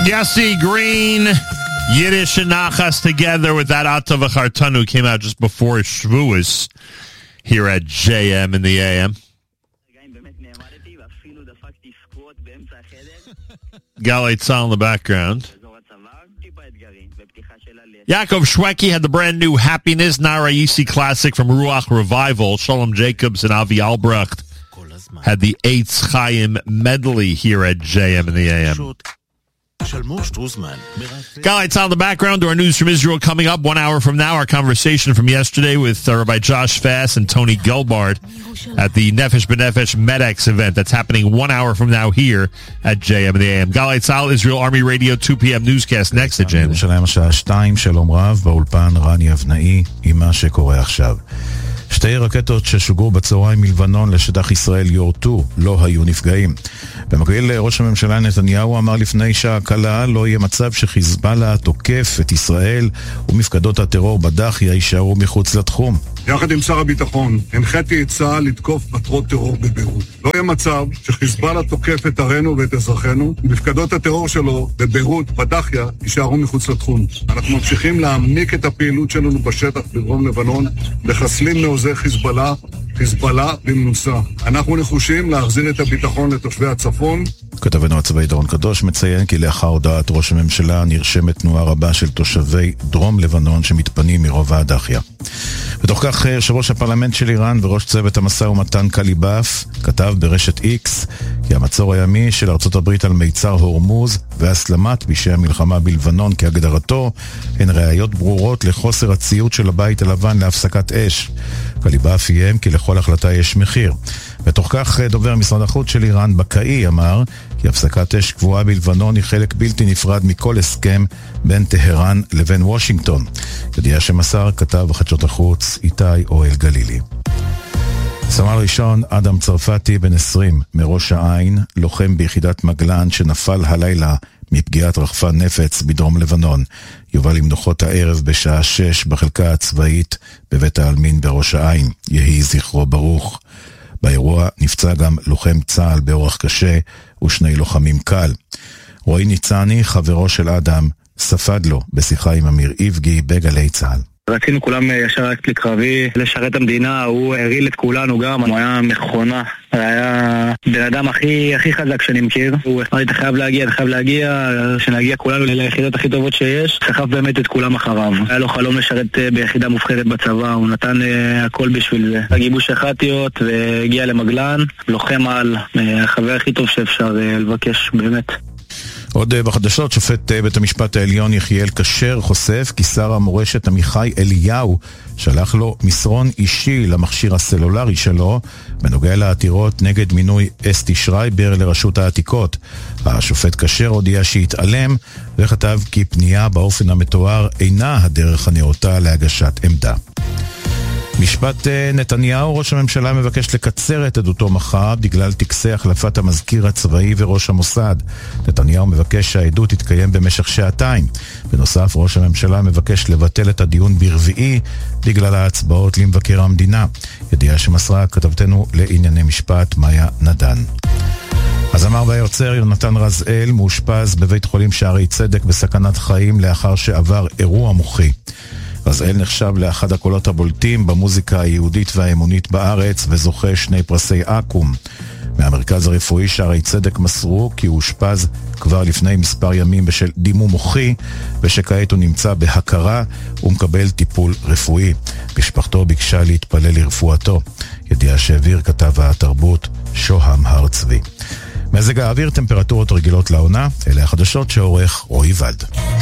Yossi Green, Yiddish and Nachas together with that Atav V'Chartanu came out just before Shavuos here at JM in the AM. Galei Tzal in the background. Yaakov Shweki had the brand new Happiness Nara Yisi classic from Ruach Revival. Shalom Jacobs and Avi Albrecht had the Eitz Chaim medley here at JM in the AM. Galei Tzal in the background to our news from Israel coming up 1 hour from now. Our conversation from yesterday with Rabbi Josh Fass and Tony Gelbard at the Nefesh B'Nefesh MedX event that's happening 1 hour from now here at JM in the AM. Galei Tzal, Israel Army Radio, 2 p.m. newscast next to JM. ירושלים השעה 2, שלום רב, באולפן רני אבנאי עם מה שקורה עכשיו. שתי רקטות ששוגרו בצהריים מלבנון לשטח ישראל יורטו, לא היו נפגעים. במקביל ראש הממשלה נתניהו אמר לפני שעה קלה לא יהיה מצב שחיזבאללה תוקף את ישראל ומפקדות הטרור בדחיה יישארו מחוץ לתחום. יחד עם שר הביטחון, הנחיתי את צה"ל לתקוף מטרות טרור בביירות. לא יהיה מצב שחיזבאללה תוקף את ערינו ואת אזרחינו, ומפקדות הטרור שלו בביירות, בדחיה, יישארו מחוץ לתחום. אנחנו ממשיכים להעמיק את הפעילות שלנו בשטח בדרום לבנון, לחסלים מעוזי חיזבאללה במנוסה. אנחנו נחושים להחזיר את הביטחון לתושבי הצפון. כתבנו הצבאי דורון קדוש מציין כי לאחר הודעת ראש הממשלה נרשמת תנועה רבה של תושבי דרום לבנון שמתפנים מרובע הדחיה. בתוך כך יושב ראש הפרלמנט של איראן וראש צוות המשא ומתן קליבאף כתב ברשת X כי המצור הימי של ארצות הברית על מיצר הורמוז והסלמת פשעי המלחמה בלבנון כהגדרתו הן ראיות ברורות לחוסר הציות של הבית הלבן להפסקת אש. קליבאף איים כי לכל החלטה יש מחיר. בתוך כך דובר משרד החוץ של איראן בקאי אמר כי הפסקת אש קבועה בלבנון היא חלק בלתי נפרד מכל הסכם בין טהרן לבין וושינגטון. ידיעה שמסר כתב בחדשות החוץ איתי אוהל גלילי. סמל ראשון אדם צרפתי בן 20 מראש העין, לוחם ביחידת מגלן שנפל הלילה מפגיעת רחפן נפץ בדרום לבנון, יובא למנוחות הערב בשעה 6 בחלקה הצבאית בבית העלמין בראש העין. יהי זכרו ברוך. באירוע נפצע גם לוחם צה"ל באורח קשה ושני לוחמים קל. רועי ניצני, חברו של אדם, ספד לו בשיחה עם אמיר איבגי בגלי צה"ל. רצינו כולם ישר רק לקרבי לשרת המדינה, הוא הריל את כולנו גם, הוא היה מכונה, היה בן אדם הכי חזק שאני מכיר. הוא אמר לי, אתה חייב להגיע, שנגיע כולנו ליחידות הכי טובות שיש. סחף באמת את כולם אחריו. היה לו חלום לשרת ביחידה מובחרת בצבא, הוא נתן הכל בשביל זה. הגיבוש החטיות והגיע למגלן, לוחם על, החבר הכי טוב שאפשר לבקש באמת. עוד בחדשות, שופט בית המשפט העליון יחיאל כשר חושף כי שר המורשת עמיחי אליהו שלח לו מסרון אישי למכשיר הסלולרי שלו בנוגע לעתירות נגד מינוי אסתי שרייבר לרשות העתיקות. השופט כשר הודיע שהתעלם וכתב כי פנייה באופן המתואר אינה הדרך הנאותה להגשת עמדה. משפט נתניהו, ראש הממשלה מבקש לקצר את עדותו מחר בגלל טקסי החלפת המזכיר הצבאי וראש המוסד. נתניהו מבקש שהעדות תתקיים במשך 2 שעות. בנוסף, ראש הממשלה מבקש לבטל את הדיון ברביעי בגלל ההצבעות למבקר המדינה. ידיעה שמסרה כתבתנו לענייני משפט מאיה נדן. הזמר והיוצר יונתן רזאל מאושפז בבית חולים שערי צדק בסכנת חיים לאחר שעבר אירוע מוחי. רזאל נחשב לאחד הקולות הבולטים במוזיקה היהודית והאמונית בארץ וזוכה 2 פרסי אקו"ם. מהמרכז הרפואי שערי צדק מסרו כי הוא אושפז כבר לפני מספר ימים בשל דימום מוחי ושכעת הוא נמצא בהכרה ומקבל טיפול רפואי. משפחתו ביקשה להתפלל לרפואתו. ידיעה שהעביר כתב התרבות שוהם הר צבי. מזג האוויר, טמפרטורות רגילות לעונה, אלה החדשות שעורך רועי ולד.